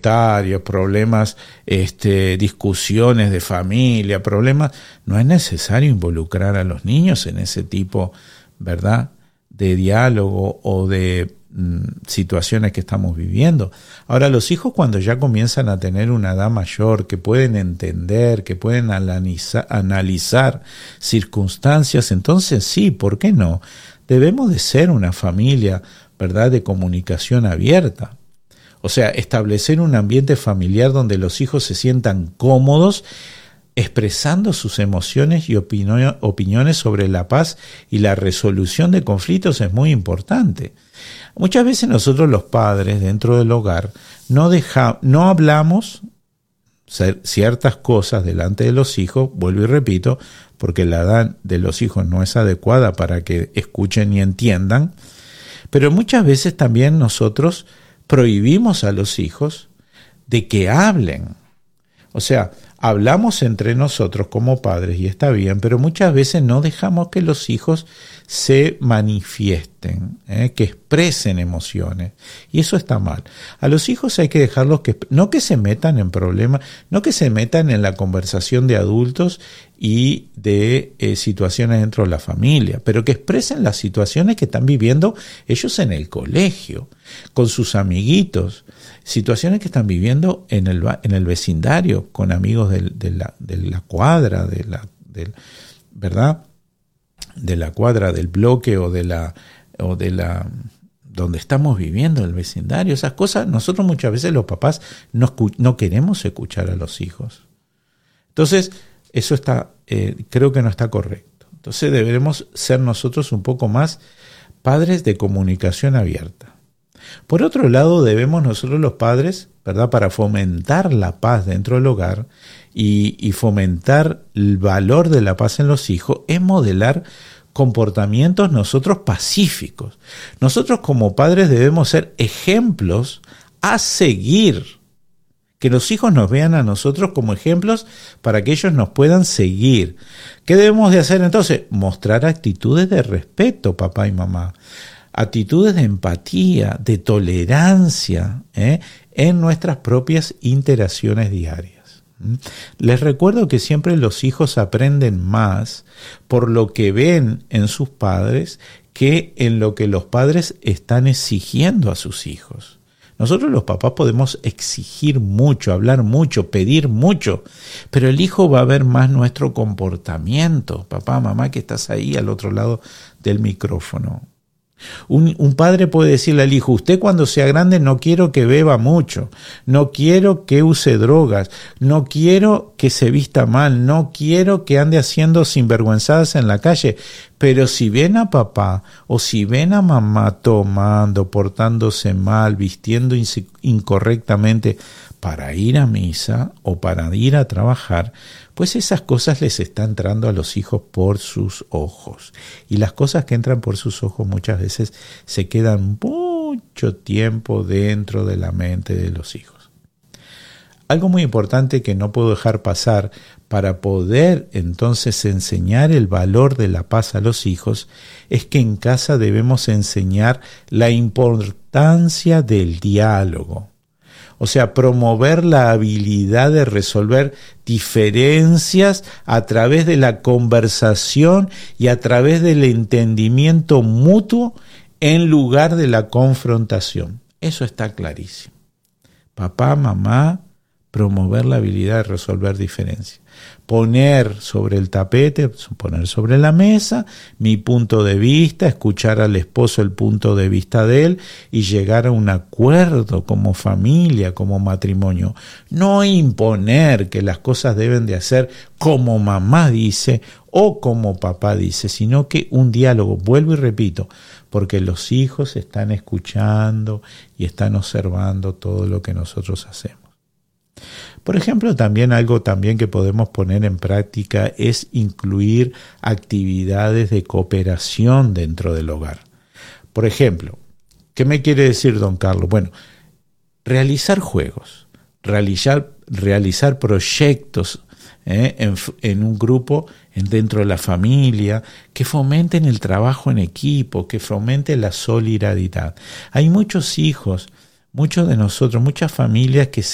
monetarios, problemas, discusiones de familia, problemas, no es necesario involucrar a los niños en ese tipo, ¿verdad?, de diálogo o de situaciones que estamos viviendo. Ahora, los hijos cuando ya comienzan a tener una edad mayor, que pueden entender, que pueden analizar circunstancias, entonces sí, ¿por qué no? Debemos de ser una familia, ¿verdad?, de comunicación abierta. O sea, establecer un ambiente familiar donde los hijos se sientan cómodos expresando sus emociones y opiniones sobre la paz y la resolución de conflictos es muy importante. Muchas veces nosotros los padres dentro del hogar no hablamos ciertas cosas delante de los hijos, vuelvo y repito, porque la edad de los hijos no es adecuada para que escuchen y entiendan, pero muchas veces también nosotros prohibimos a los hijos de que hablen. O sea, hablamos entre nosotros como padres y está bien, pero muchas veces no dejamos que los hijos se manifiesten, que expresen emociones. Y eso está mal. A los hijos hay que dejarlos no que se metan en problemas, no que se metan en la conversación de adultos y de situaciones dentro de la familia, pero que expresen las situaciones que están viviendo ellos en el colegio, con sus amiguitos, situaciones que están viviendo en el vecindario, con amigos de la cuadra, ¿verdad?, de la cuadra, del bloque o de la donde estamos viviendo, el vecindario. Esas cosas, nosotros muchas veces los papás no queremos escuchar a los hijos. Entonces, eso creo que no está correcto. Entonces deberemos ser nosotros un poco más padres de comunicación abierta. Por otro lado, debemos nosotros los padres, ¿verdad?, para fomentar la paz dentro del hogar y fomentar el valor de la paz en los hijos, es modelar comportamientos nosotros pacíficos. Nosotros como padres debemos ser ejemplos a seguir, que los hijos nos vean a nosotros como ejemplos para que ellos nos puedan seguir. ¿Qué debemos de hacer entonces? Mostrar actitudes de respeto, papá y mamá. Actitudes de empatía, de tolerancia, en nuestras propias interacciones diarias. Les recuerdo que siempre los hijos aprenden más por lo que ven en sus padres que en lo que los padres están exigiendo a sus hijos. Nosotros los papás podemos exigir mucho, hablar mucho, pedir mucho, pero el hijo va a ver más nuestro comportamiento. Papá, mamá, que estás ahí al otro lado del micrófono. Un padre puede decirle al hijo: usted cuando sea grande no quiero que beba mucho, no quiero que use drogas, no quiero que se vista mal, no quiero que ande haciendo sinvergüenzadas en la calle. Pero si ven a papá o si ven a mamá tomando, portándose mal, vistiendo incorrectamente para ir a misa o para ir a trabajar, pues esas cosas les están entrando a los hijos por sus ojos. Y las cosas que entran por sus ojos muchas veces se quedan mucho tiempo dentro de la mente de los hijos. Algo muy importante que no puedo dejar pasar para poder entonces enseñar el valor de la paz a los hijos es que en casa debemos enseñar la importancia del diálogo. O sea, promover la habilidad de resolver diferencias a través de la conversación y a través del entendimiento mutuo en lugar de la confrontación. Eso está clarísimo. Papá, mamá, promover la habilidad de resolver diferencias. Poner sobre el tapete, poner sobre la mesa mi punto de vista, escuchar al esposo el punto de vista de él y llegar a un acuerdo como familia, como matrimonio. No imponer que las cosas deben de hacer como mamá dice o como papá dice, sino que un diálogo, vuelvo y repito, porque los hijos están escuchando y están observando todo lo que nosotros hacemos. Por ejemplo, también algo que podemos poner en práctica es incluir actividades de cooperación dentro del hogar. Por ejemplo, ¿qué me quiere decir don Carlos? Bueno, realizar juegos, realizar proyectos en un grupo dentro de la familia, que fomenten el trabajo en equipo, que fomenten la solidaridad. Hay muchos hijos, muchos de nosotros, muchas familias que